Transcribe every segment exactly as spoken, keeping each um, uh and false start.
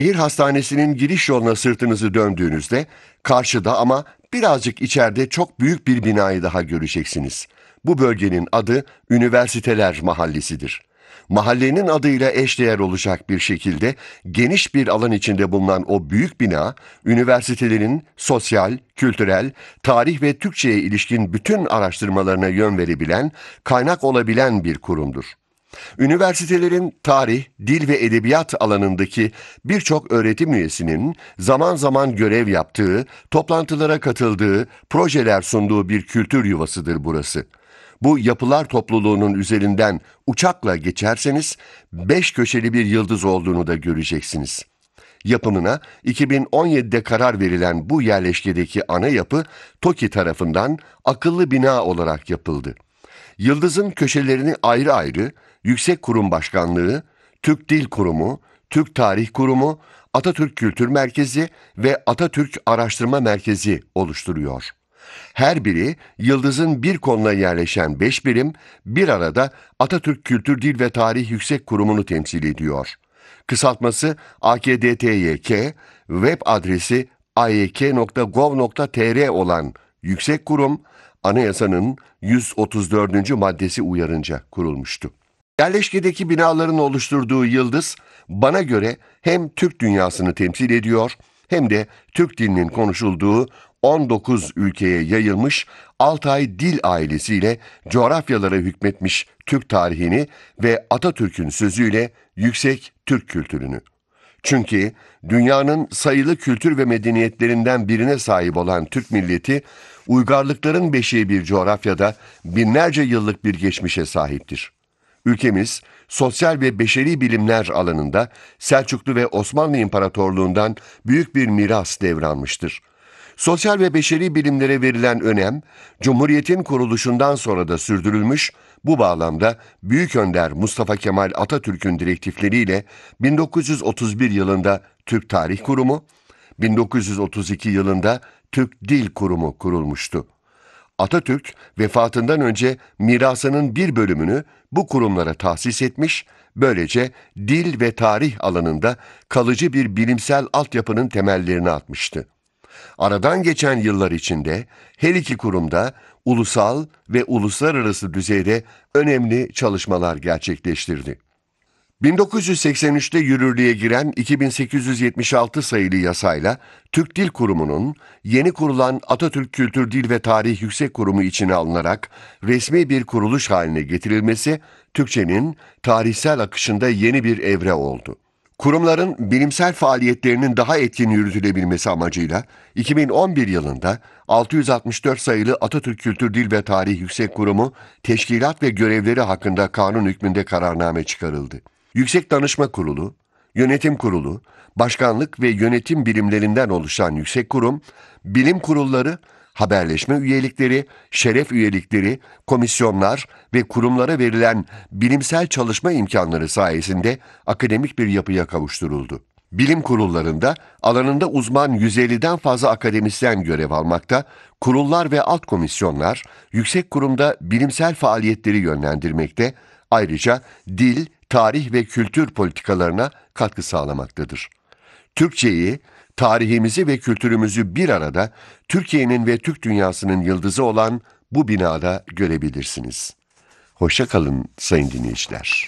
Şehir hastanesinin giriş yoluna sırtınızı döndüğünüzde karşıda ama birazcık içeride çok büyük bir binayı daha göreceksiniz. Bu bölgenin adı Üniversiteler Mahallesi'dir. Mahallenin adıyla eşdeğer olacak bir şekilde geniş bir alan içinde bulunan o büyük bina, üniversitelerin sosyal, kültürel, tarih ve Türkçe'ye ilişkin bütün araştırmalarına yön verebilen, kaynak olabilen bir kurumdur. Üniversitelerin tarih, dil ve edebiyat alanındaki birçok öğretim üyesinin zaman zaman görev yaptığı, toplantılara katıldığı, projeler sunduğu bir kültür yuvasıdır burası. Bu yapılar topluluğunun üzerinden uçakla geçerseniz beş köşeli bir yıldız olduğunu da göreceksiniz. Yapımına iki bin on yedide karar verilen bu yerleşkedeki ana yapı TOKİ tarafından akıllı bina olarak yapıldı. Yıldızın köşelerini ayrı ayrı Yüksek Kurum Başkanlığı, Türk Dil Kurumu, Türk Tarih Kurumu, Atatürk Kültür Merkezi ve Atatürk Araştırma Merkezi oluşturuyor. Her biri yıldızın bir koluna yerleşen beş birim bir arada Atatürk Kültür Dil ve Tarih Yüksek Kurumu'nu temsil ediyor. Kısaltması A K D T Y K, web adresi a y k nokta gov nokta t r olan Yüksek Kurum, Anayasanın yüz otuz dördüncü maddesi uyarınca kurulmuştu. Yerleşkedeki binaların oluşturduğu yıldız, bana göre hem Türk dünyasını temsil ediyor, hem de Türk dilinin konuşulduğu on dokuz ülkeye yayılmış Altay dil ailesiyle coğrafyalara hükmetmiş Türk tarihini ve Atatürk'ün sözüyle yüksek Türk kültürünü. Çünkü dünyanın sayılı kültür ve medeniyetlerinden birine sahip olan Türk milleti, uygarlıkların beşiği bir coğrafyada binlerce yıllık bir geçmişe sahiptir. Ülkemiz, sosyal ve beşeri bilimler alanında Selçuklu ve Osmanlı İmparatorluğundan büyük bir miras devralmıştır. Sosyal ve beşeri bilimlere verilen önem, Cumhuriyet'in kuruluşundan sonra da sürdürülmüş, bu bağlamda Büyük Önder Mustafa Kemal Atatürk'ün direktifleriyle bin dokuz yüz otuz bir yılında Türk Tarih Kurumu, bin dokuz yüz otuz iki yılında Türk Dil Kurumu kurulmuştu. Atatürk vefatından önce mirasının bir bölümünü bu kurumlara tahsis etmiş, böylece dil ve tarih alanında kalıcı bir bilimsel altyapının temellerini atmıştı. Aradan geçen yıllar içinde her iki kurumda ulusal ve uluslararası düzeyde önemli çalışmalar gerçekleştirdi. bin dokuz yüz seksen üçte yürürlüğe giren iki bin sekiz yüz yetmiş altı sayılı yasayla Türk Dil Kurumu'nun yeni kurulan Atatürk Kültür Dil ve Tarih Yüksek Kurumu içine alınarak resmi bir kuruluş haline getirilmesi, Türkçenin tarihsel akışında yeni bir evre oldu. Kurumların bilimsel faaliyetlerinin daha etkin yürütülebilmesi amacıyla iki bin on bir yılında altı yüz altmış dört sayılı Atatürk Kültür Dil ve Tarih Yüksek Kurumu teşkilat ve görevleri hakkında kanun hükmünde kararname çıkarıldı. Yüksek Danışma Kurulu, Yönetim Kurulu, Başkanlık ve Yönetim birimlerinden oluşan Yüksek Kurum, bilim kurulları, haberleşme üyelikleri, şeref üyelikleri, komisyonlar ve kurumlara verilen bilimsel çalışma imkanları sayesinde akademik bir yapıya kavuşturuldu. Bilim kurullarında alanında uzman yüz elliden fazla akademisyen görev almakta, kurullar ve alt komisyonlar yüksek kurumda bilimsel faaliyetleri yönlendirmekte, ayrıca dil, tarih ve kültür politikalarına katkı sağlamaktadır. Türkçeyi, tarihimizi ve kültürümüzü bir arada Türkiye'nin ve Türk dünyasının yıldızı olan bu binada görebilirsiniz. Hoşça kalın sayın dinleyiciler.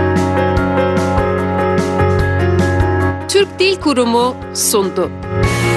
Türk Dil Kurumu sundu.